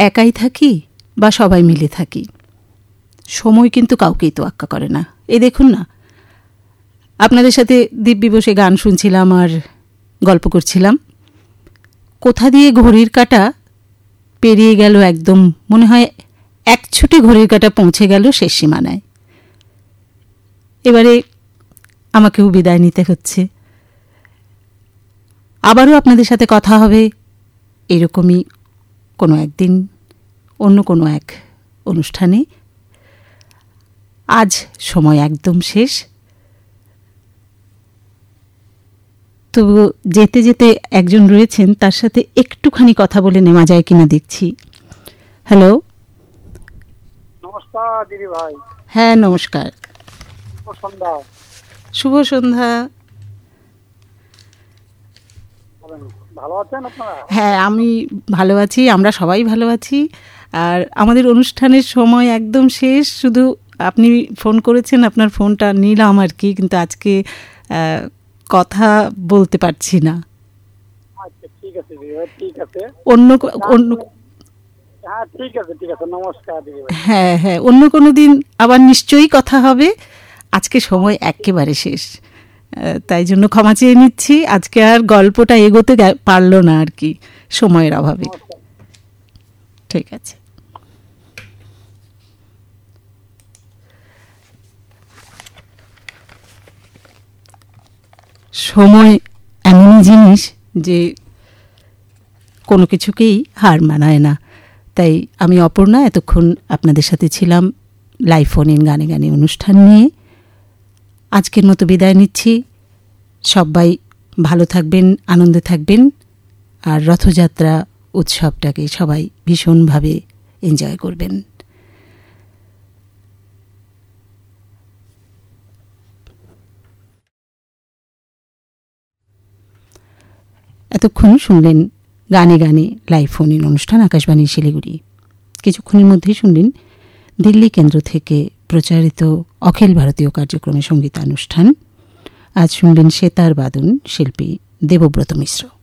একাই থাকি বা সবাই মিলে থাকি, সময় কিন্তু কাউকেই তোয়াক্কা করে না। এই দেখুন না, আপনাদের সাথে দিব্যি বসে গান শুনছিলাম আর গল্প করছিলাম, কোথা দিয়ে ঘড়ির কাঁটা পেরিয়ে গেল, একদম মনে হয় এক ছুটে ঘড়ির কাঁটা পৌঁছে গেল শেষ সীমানায়। এবারে আমাকেও বিদায় নিতে হচ্ছে। আবারও আপনাদের সাথে কথা হবে এরকমই কোনো একদিন, অন্য কোনো এক অনুষ্ঠানে। আজ সময় একদম শেষ, তবু যেতে যেতে একজন রয়েছেন, তার সাথে একটুখানি কথা বলে নেওয়া যায় কিনা দেখছি। হ্যালো, নমস্কার দিদি ভাই। হ্যাঁ নমস্কার, শুভ সন্ধ্যা। শুভ সন্ধ্যা। ভালো আছেন আপনারা? হ্যাঁ আমি ভালো আছি, আমরা সবাই ভালো আছি। আর আমাদের অনুষ্ঠানের সময় একদম শেষ, শুধু আপনি ফোন করেছেন, আপনার ফোনটা নিলাম আর কি, কিন্তু আজকে কথা বলতে পারছি না। আচ্ছা ঠিক আছে দিদি ভাই, ঠিক আছে। অন্য হ্যাঁ ঠিক আছে ঠিক আছে, নমস্কার দিদি ভাই। হ্যাঁ হ্যাঁ, অন্য কোনো দিন আবার নিশ্চয়ই কথা হবে। আজকে সময় একেবারে শেষ, তাই জন্য ক্ষমা চেয়ে নিচ্ছি। আজকে আর গল্পটা এগোতে পারলো না আর কি, সময়ের অভাবে। ঠিক আছে। সময় এমনই জিনিস যে কোনো কিছুকেই হার মানায় না। তাই আমি অপর্ণা এতক্ষণ আপনাদের সাথে ছিলাম লাইভ ফোন ইন গানে গানে অনুষ্ঠান নিয়ে। আজকের মতো বিদায় নিচ্ছি। সবাই ভালো থাকবেন, আনন্দে থাকবেন, আর রথযাত্রা উৎসবটাকে সবাই ভীষণভাবে এনজয় করবেন। এতক্ষণ শুনলেন গানে গানে লাইভ ফোন ইন অনুষ্ঠান আকাশবাণী শিলিগুড়ি। কিছুক্ষণের মধ্যেই শুনলেন দিল্লি কেন্দ্র থেকে প্রচারিত অখিল ভারতীয় কার্যক্রমে সঙ্গীতানুষ্ঠান। আজ শুনলেন সেতার বাদন শিল্পী দেবব্রত মিশ্র।